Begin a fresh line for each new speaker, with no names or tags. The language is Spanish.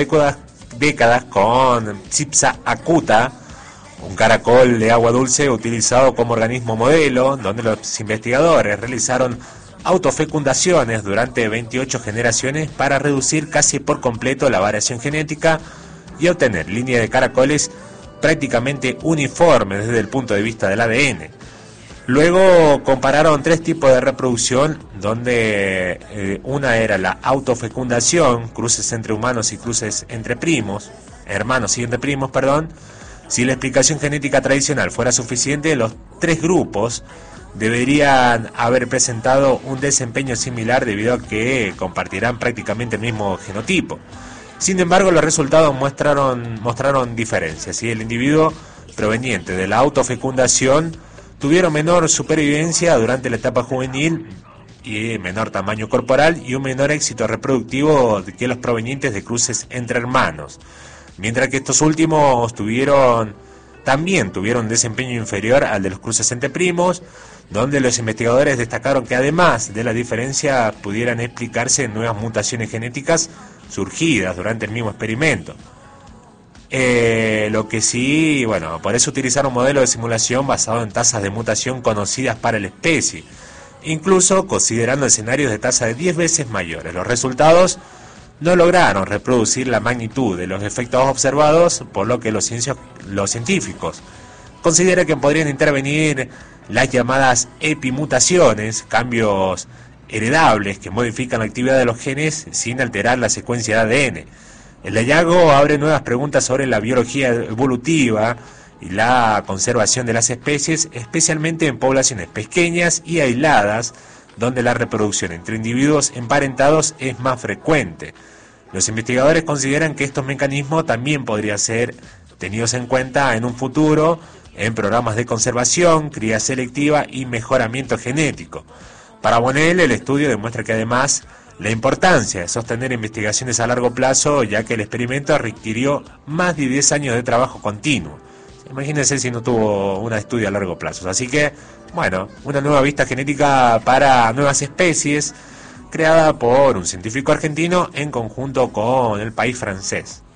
décadas con Cypsa acuta, un caracol de agua dulce utilizado como organismo modelo, donde los investigadores realizaron autofecundaciones durante 28 generaciones para reducir casi por completo la variación genética y obtener líneas de caracoles prácticamente uniformes desde el punto de vista del ADN. Luego compararon tres tipos de reproducción, donde una era la autofecundación, cruces entre humanos y cruces entre hermanos y entre primos, perdón. Si la explicación genética tradicional fuera suficiente, los tres grupos deberían haber presentado un desempeño similar debido a que compartirán prácticamente el mismo genotipo. Sin embargo, los resultados mostraron diferencias. El individuo proveniente de la autofecundación tuvieron menor supervivencia durante la etapa juvenil y menor tamaño corporal y un menor éxito reproductivo que los provenientes de cruces entre hermanos, mientras que estos últimos también tuvieron un desempeño inferior al de los cruces entre primos, donde los investigadores destacaron que además de la diferencia pudieran explicarse nuevas mutaciones genéticas surgidas durante el mismo experimento. Lo que sí, por eso utilizaron un modelo de simulación basado en tasas de mutación conocidas para la especie, incluso considerando escenarios de tasa de 10 veces mayores. Los resultados no lograron reproducir la magnitud de los efectos observados, por lo que los científicos consideran que podrían intervenir las llamadas epimutaciones, cambios heredables que modifican la actividad de los genes sin alterar la secuencia de ADN. El hallazgo abre nuevas preguntas sobre la biología evolutiva y la conservación de las especies, especialmente en poblaciones pequeñas y aisladas, donde la reproducción entre individuos emparentados es más frecuente. Los investigadores consideran que estos mecanismos también podrían ser tenidos en cuenta en un futuro en programas de conservación, cría selectiva y mejoramiento genético. Para Bonnell, el estudio demuestra que además la importancia de sostener investigaciones a largo plazo, ya que el experimento requirió más de 10 años de trabajo continuo. Imagínense si no tuvo un estudio a largo plazo. Así que, una nueva vista genética para nuevas especies, creada por un científico argentino en conjunto con el país francés.